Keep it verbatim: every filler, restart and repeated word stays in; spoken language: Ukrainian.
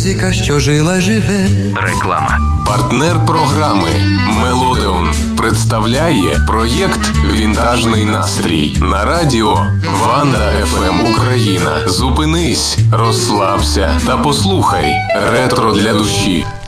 Музика, що жила, живе. Реклама. Партнер програми «Мелодеон» представляє проєкт «Вінтажний настрій» на радіо Ванда еф ем Україна. Зупинись, розслабся та послухай ретро для душі.